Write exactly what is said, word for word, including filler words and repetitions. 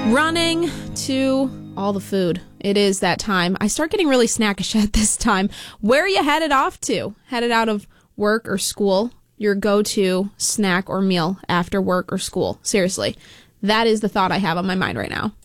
Running to all the food. It is that time. I start getting really snackish at this time. Where are you headed off to? Headed out of work or school? Your go-to snack or meal after work or school? Seriously, that is the thought I have on my mind right now.